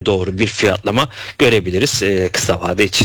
doğru bir fiyatlama görebiliriz kısa vade için.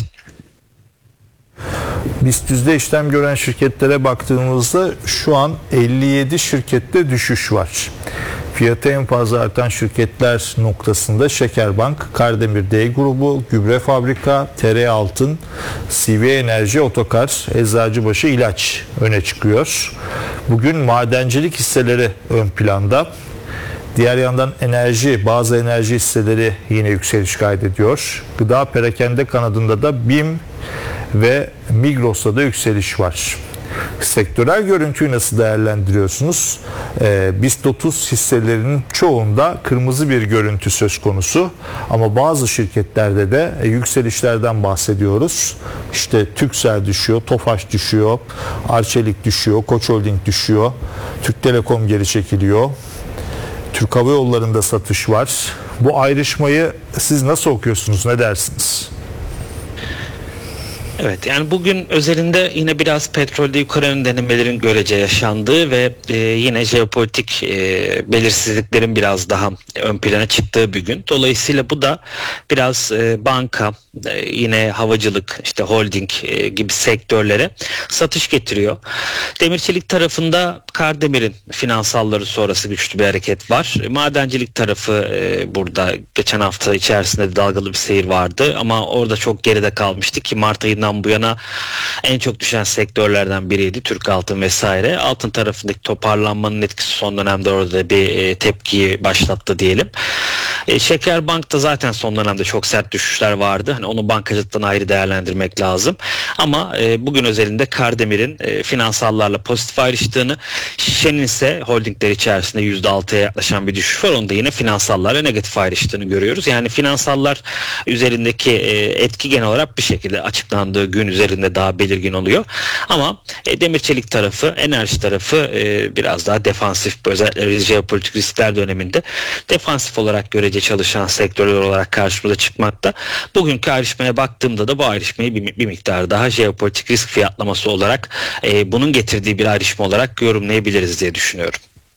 BIST yüzde işlem gören şirketlere baktığımızda şu an 57 şirkette düşüş var. Fiyatı en fazla artan şirketler noktasında Şekerbank, Kardemir D grubu, Gübre Fabrika, TR Altın, CV Enerji, Otokar, Eczacıbaşı, İlaç öne çıkıyor. Bugün madencilik hisseleri ön planda. Diğer yandan bazı enerji hisseleri yine yükseliş kaydediyor. Gıda perakende kanadında da BİM ve Migros'ta da yükseliş var. Sektörel görüntüyü nasıl değerlendiriyorsunuz? BIST 30 hisselerinin çoğunda kırmızı bir görüntü söz konusu. Ama bazı şirketlerde de yükselişlerden bahsediyoruz. İşte Turkcell düşüyor, Tofaş düşüyor, Arçelik düşüyor, Koç Holding düşüyor, Türk Telekom geri çekiliyor. Türk Hava Yolları'nda satış var. Bu ayrışmayı siz nasıl okuyorsunuz? Ne dersiniz? Evet, yani bugün özelinde yine biraz petrolde yukarı yönlü denemelerin görece yaşandığı ve yine jeopolitik belirsizliklerin biraz daha ön plana çıktığı bir gün. Dolayısıyla bu da biraz banka, yine havacılık, işte holding gibi sektörlere satış getiriyor. Demir çelik tarafında Kardemir'in finansalları sonrası güçlü bir hareket var. Madencilik tarafı burada geçen hafta içerisinde de dalgalı bir seyir vardı ama orada çok geride kalmıştı ki Mart ayından bu yana en çok düşen sektörlerden biriydi Türk Altın vesaire. Altın tarafındaki toparlanmanın etkisi son dönemde orada bir tepkiyi başlattı diyelim. Şekerbank'ta zaten son dönemde çok sert düşüşler vardı. Hani onu bankacılıktan ayrı değerlendirmek lazım. Ama bugün özelinde Kardemir'in finansallarla pozitif ayrıştığını, Şişe'nin ise holdingler içerisinde %6'ya yaklaşan bir düşüş var. Onu da yine finansallarla negatif ayrıştığını görüyoruz. Yani finansallar üzerindeki etki genel olarak bir şekilde açıklandığı gün üzerinde daha belirgin oluyor. Ama demir çelik tarafı, enerji tarafı biraz daha defansif, özellikle jeopolitik riskler döneminde defansif olarak görece çalışan sektörler olarak karşımıza çıkmakta. Bugünkü ayrışmaya baktığımda da bu ayrışmayı bir miktar daha jeopolitik risk fiyatlaması olarak bunun getirdiği bir ayrışma olarak yorumlayabiliriz diye düşünüyorum.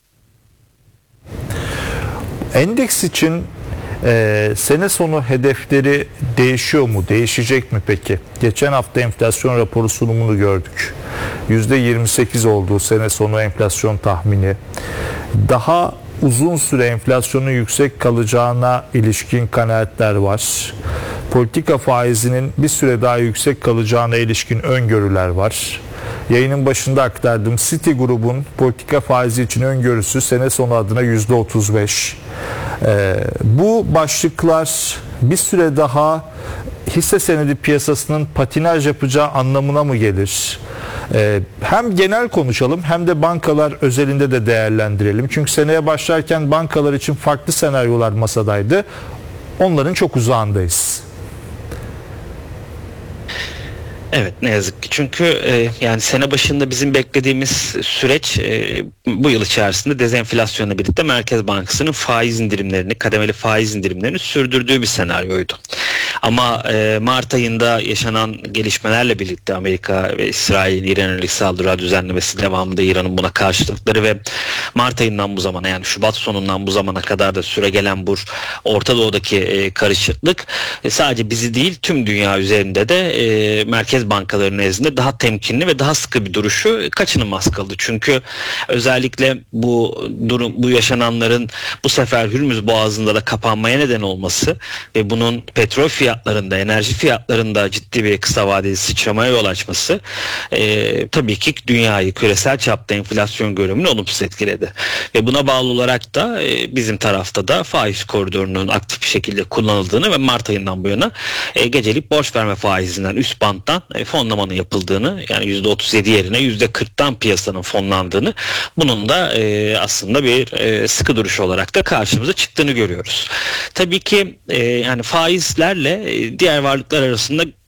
Endeks için sene sonu hedefleri değişiyor mu? Değişecek mi peki? Geçen hafta enflasyon raporu sunumunu gördük. %28 olduğu sene sonu enflasyon tahmini. Daha uzun süre enflasyonun yüksek kalacağına ilişkin kanaatler var. Politika faizinin bir süre daha yüksek kalacağına ilişkin öngörüler var. Yayının başında aktardım. Citigroup'un politika faizi için öngörüsü sene sonu adına %35. Bu başlıklar bir süre daha hisse senedi piyasasının patinaj yapacağı anlamına mı gelir? Hem genel konuşalım hem de bankalar özelinde de değerlendirelim. Çünkü seneye başlarken bankalar için farklı senaryolar masadaydı. Onların çok uzağındayız. Evet, ne yazık ki. Çünkü yani sene başında bizim beklediğimiz süreç bu yıl içerisinde dezenflasyonla birlikte Merkez Bankası'nın faiz indirimlerini, kademeli faiz indirimlerini sürdürdüğü bir senaryoydu. Ama Mart ayında yaşanan gelişmelerle birlikte Amerika ve İsrail'in İran'a yönelik saldırılar düzenlemesi devamında İran'ın buna karşılıkları ve Mart ayından bu zamana, yani Şubat sonundan bu zamana kadar da süregelen bu Orta Doğu'daki karışıklık sadece bizi değil tüm dünya üzerinde de merkez bankalarının nezdinde daha temkinli ve daha sıkı bir duruşu kaçınılmaz kıldı. Çünkü özellikle bu yaşananların bu sefer Hürmüz Boğazı'nda da kapanmaya neden olması ve bunun petrol fiyatlarında, enerji fiyatlarında ciddi bir kısa vadeli sıçramaya yol açması tabii ki dünyayı küresel çapta enflasyon görünümünü olumsuz etkiledi. Ve buna bağlı olarak da bizim tarafta da faiz koridorunun aktif bir şekilde kullanıldığını ve Mart ayından bu yana gecelik borç verme faizinden üst banttan fonlamanın yapıldığını, yani %37 yerine %40'tan piyasanın fonlandığını, bunun da aslında bir sıkı duruş olarak da karşımıza çıktığını görüyoruz. Tabii ki yani faizlerle diğer varlıklar arasında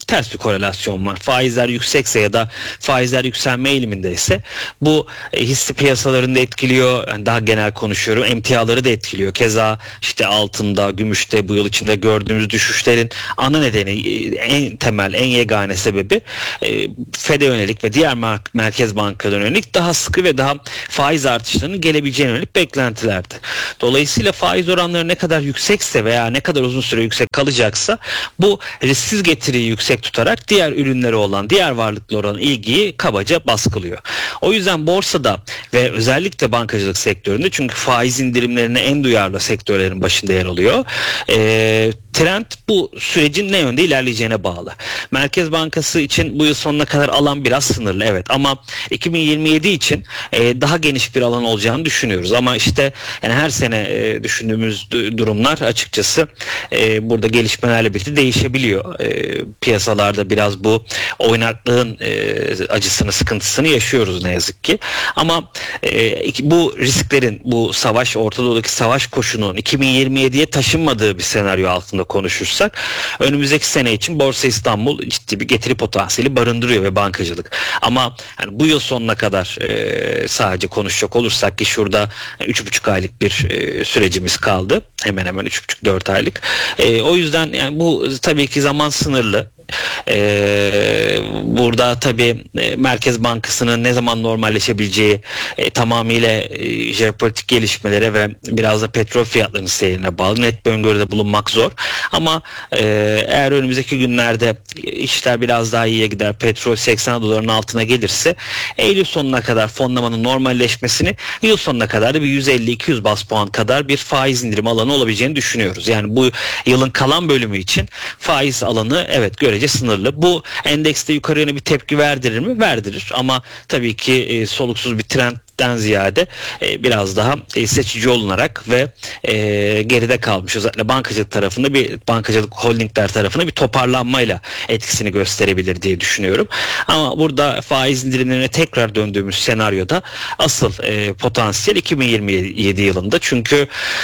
ters bir korelasyon var. Faizler yüksekse ya da faizler yükselme eğilimindeyse bu hisse piyasalarını da etkiliyor. Yani daha genel konuşuyorum. Emtiaları da etkiliyor. Keza işte altında, gümüşte bu yıl içinde gördüğümüz düşüşlerin ana nedeni, en temel, en yegane sebebi FED'e yönelik ve diğer merkez bankalarına yönelik daha sıkı ve daha faiz artışlarının gelebileceğine yönelik beklentilerdi. Dolayısıyla faiz oranları ne kadar yüksekse veya ne kadar uzun süre yüksek kalacaksa bu risksiz getiriyi yüksek tutarak diğer ürünlere olan, diğer varlıklara olan ilgiyi kabaca baskılıyor. O yüzden borsada ve özellikle bankacılık sektöründe, çünkü faiz indirimlerine en duyarlı sektörlerin başında yer alıyor. Trend bu sürecin ne yönde ilerleyeceğine bağlı. Merkez Bankası için bu yıl sonuna kadar alan biraz sınırlı, evet, ama 2027 için daha geniş bir alan olacağını düşünüyoruz. Ama işte yani her sene düşündüğümüz durumlar açıkçası burada gelişmelerle birlikte değişebiliyor. Piyasalarda biraz bu oynaklığın acısını, sıkıntısını yaşıyoruz ne yazık ki. Ama bu risklerin, bu savaş, Orta Doğu'daki savaş koşunun 2027'ye taşınmadığı bir senaryo altında konuşursak, önümüzdeki sene için Borsa İstanbul ciddi bir getiri potansiyeli barındırıyor ve bankacılık. Ama yani bu yıl sonuna kadar sadece konuşacak olursak ki şurada 3,5 aylık bir sürecimiz kaldı. Hemen hemen 3,5-4 aylık. O yüzden yani bu tabii ki zaman sınırlı. Burada tabii Merkez Bankası'nın ne zaman normalleşebileceği tamamıyla jeopolitik gelişmelere ve biraz da petrol fiyatlarının seyrine bağlı. Net bir öngörüde bulunmak zor. Ama eğer önümüzdeki günlerde işler biraz daha iyiye gider, petrol 80 doların altına gelirse Eylül sonuna kadar fonlamanın normalleşmesini, yıl sonuna kadar da bir 150-200 bas puan kadar bir faiz indirim alanı olabileceğini düşünüyoruz. Yani bu yılın kalan bölümü için faiz alanı evet görece sınırlı. Bu endekste yukarı yöne bir tepki verdirir mi? Verdirir. Ama tabii ki soluksuz bir trendden ziyade biraz daha seçici olunarak ve geride kalmış, özellikle bankacılık tarafında, bir bankacılık holdingler tarafında bir toparlanmayla etkisini gösterebilir diye düşünüyorum. Ama burada faiz indirimlerine tekrar döndüğümüz senaryoda asıl potansiyel 2027 yılında. Çünkü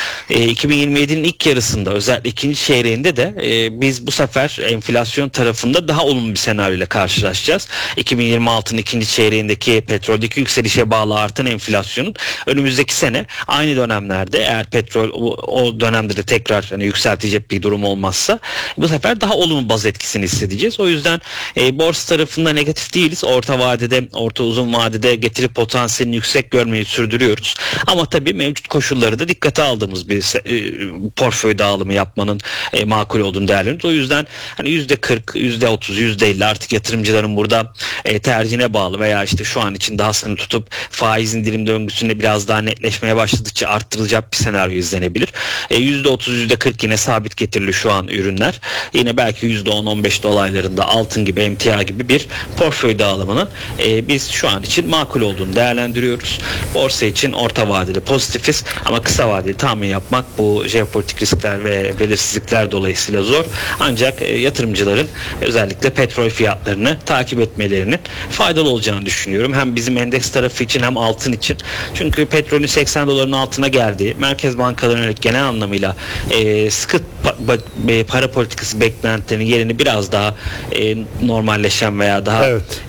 2027'nin ilk yarısında, özellikle ikinci çeyreğinde de biz bu sefer enflasyon tarafında daha olumlu bir senaryoyla karşılaşacağız. 2026'nın ikinci çeyreğindeki petroldeki yükselişe bağlı artan enflasyonun önümüzdeki sene aynı dönemlerde, eğer petrol o dönemde de tekrar hani yükseltecek bir durum olmazsa, bu sefer daha olumlu baz etkisini hissedeceğiz. O yüzden borsa tarafında negatif değiliz. Orta uzun vadede getiri potansiyelini yüksek görmeyi sürdürüyoruz. Ama tabii mevcut koşulları da dikkate aldığımız bir portföy dağılımı yapmanın makul olduğunu değerlendiriyoruz. O yüzden hani %40, %30, %50 artık yatırımcıların burada tercihine bağlı veya işte şu an için daha sınırlı tutup faiz indirim döngüsünde biraz daha netleşmeye başladıkça arttırılacak bir senaryo izlenebilir. %30, %40 yine sabit getirili şu an ürünler. Yine belki %10-15 dolaylarında altın gibi, emtia gibi bir portföy dağılımının biz şu an için makul olduğunu değerlendiriyoruz. Borsa için orta vadeli pozitifiz ama kısa vadeli tahmin yapmak bu jeopolitik riskler ve belirsizlikler dolayısıyla zor. Ancak yatırımcıların özellikle petrol fiyatlarını takip etmelerinin faydalı olacağını düşünüyorum. Hem bizim endeks tarafı için hem altın için. Çünkü petrolün 80 doların altına geldiği, merkez bankalarının genel anlamıyla sıkı para politikası beklentilerinin yerini biraz daha normalleşen veya daha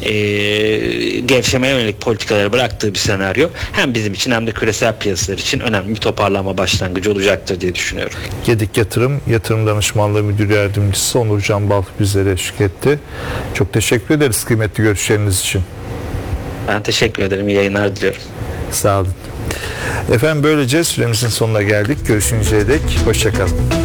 gevşemeye yönelik politikalara bıraktığı bir senaryo hem bizim için hem de küresel piyasalar için önemli bir toparlanma başlangıcı olacaktır diye düşünüyorum. Gedik Yatırım Danışmanlığı Müdür Yardımcısı Onur Can Bal bizlere eşlik etti. Çok teşekkür ederiz kıymetli görüşleriniz için. Ben teşekkür ederim. İyi yayınlar diliyorum. Sağ olun. Efendim böylece süremizin sonuna geldik. Görüşünceye dek hoşça kalın.